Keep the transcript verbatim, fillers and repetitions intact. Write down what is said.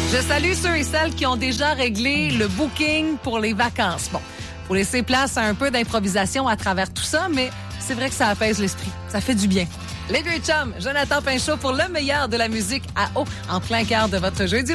Je salue ceux et celles qui ont déjà réglé le booking pour les vacances. Bon, faut laisser place à un peu d'improvisation à travers tout ça, mais c'est vrai que ça apaise l'esprit. Ça fait du bien. Les vieux chums, Jonathan Pinchot pour le meilleur de la musique à eau en plein cœur de votre jeudi.